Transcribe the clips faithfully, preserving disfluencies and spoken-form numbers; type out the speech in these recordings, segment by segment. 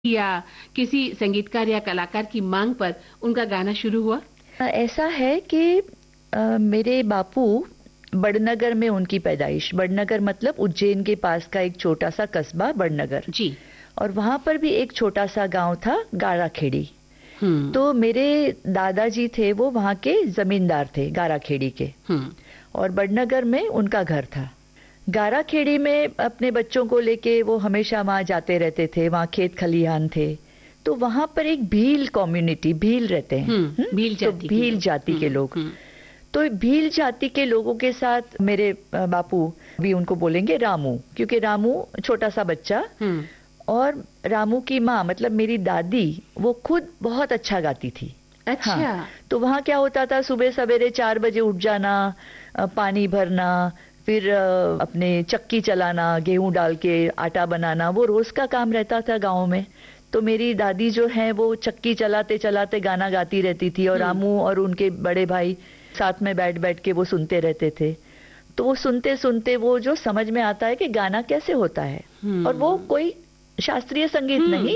या किसी संगीतकार या कलाकार की मांग पर उनका गाना शुरू हुआ? ऐसा है कि आ, मेरे बापू बड़नगर में उनकी पैदाइश, बड़नगर मतलब उज्जैन के पास का एक छोटा सा कस्बा बड़नगर जी। और वहां पर भी एक छोटा सा गांव था गाराखेड़ी। हम्म। तो मेरे दादाजी थे वो वहां के जमींदार थे गाराखेड़ी के हम्म। और बड़नगर में उनका घर था। गाराखेड़ी में अपने बच्चों को लेके वो हमेशा वहां जाते रहते थे, वहां खेत खलिहान थे। तो वहां पर एक भील कम्युनिटी, भील रहते हैं, हम्म, भील तो जाति भील के जाति के लोग। हम्म, तो भील जाति के लोगों के साथ मेरे बापू भी उनको बोलेंगे रामू, क्योंकि रामू छोटा सा बच्चा हम्म, और रामू की माँ मतलब मेरी दादी वो खुद बहुत अच्छा गाती थी। अच्छा। हाँ, तो वहाँ क्या होता था, सुबह सवेरे चार बजे उठ जाना, पानी भरना, फिर अपने चक्की चलाना, गेहूं डाल के आटा बनाना, वो रोज का काम रहता था गाँव में। तो मेरी दादी जो है वो चक्की चलाते चलाते गाना गाती रहती थी और रामू और उनके बड़े भाई साथ में बैठ बैठ के वो सुनते रहते थे। तो वो सुनते सुनते वो जो समझ में आता है कि गाना कैसे होता है, और वो कोई शास्त्रीय संगीत नहीं,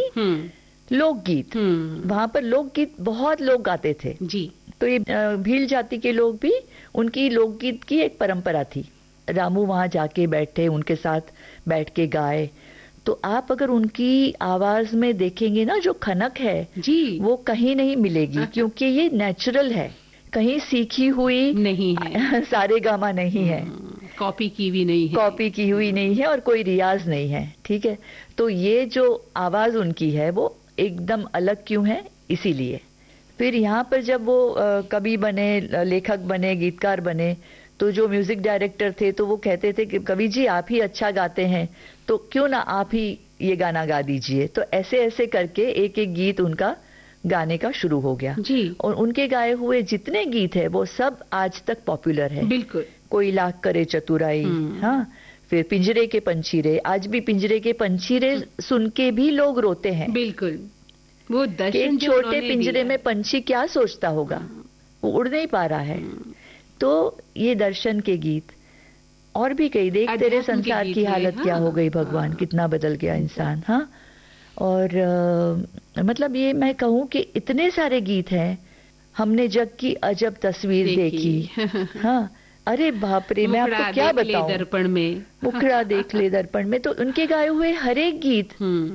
लोकगीत। वहां पर लोकगीत बहुत लोग गाते थे जी। तो ये भील जाति के लोग भी, उनकी लोकगीत की एक परंपरा थी। रामू वहां जाके बैठे, उनके साथ बैठ के गाए। तो आप अगर उनकी आवाज में देखेंगे ना, जो खनक है जी, वो कहीं नहीं मिलेगी, क्योंकि ये नेचुरल है, कहीं सीखी हुई नहीं है, सारे गामा नहीं है, कॉपी की भी नहीं है, कॉपी की हुई नहीं है और कोई रियाज नहीं है। ठीक है, तो ये जो आवाज उनकी है वो एकदम अलग क्यों है, इसीलिए। फिर यहाँ पर जब वो आ, कवि बने, लेखक बने, गीतकार बने, तो जो म्यूजिक डायरेक्टर थे तो वो कहते थे कि कवि जी आप ही अच्छा गाते हैं, तो क्यों ना आप ही ये गाना गा दीजिए। तो ऐसे ऐसे करके एक एक गीत उनका गाने का शुरू हो गया जी। और उनके गाए हुए जितने गीत है वो सब आज तक पॉपुलर है। बिल्कुल। कोई लाख करे चतुराई, हाँ, फिर पिंजरे के पंछीरे, आज भी पिंजरे के पंछीरे सुन के भी लोग रोते हैं। बिल्कुल, वो दर्शन जो छोटे पिंजरे में पंछी क्या सोचता होगा, वो उड़ नहीं पा रहा है। तो ये दर्शन के गीत और भी कई, देख तेरे संसार की हालत क्या हो गई भगवान, कितना बदल गया इंसान। हाँ, और आ, मतलब ये मैं कहूँ कि इतने सारे गीत हैं। हमने जग की अजब तस्वीर देखी, हाँ, अरे बाप रे, मैं आपको क्या बताऊं, दर्पण में मुखड़ा देख ले दर्पण में। तो उनके गाए हुए हर एक गीत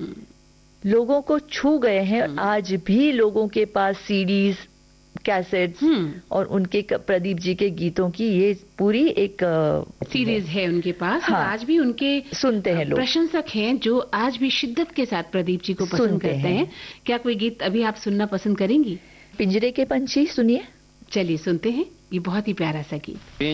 लोगों को छू गए हैं। आज भी लोगों के पास सीडीज, कैसेट्स और उनके, प्रदीप जी के गीतों की ये पूरी एक सीरीज है उनके पास। हाँ, आज भी उनके सुनते हैं लोग, प्रशंसक हैं जो आज भी शिद्दत के साथ प्रदीप जी को पसंद करते हैं। हैं। क्या कोई गीत अभी आप सुनना पसंद करेंगी? पिंजरे के पंछी सुनिए। चलिए सुनते हैं, ये बहुत ही प्यारा सा गीत।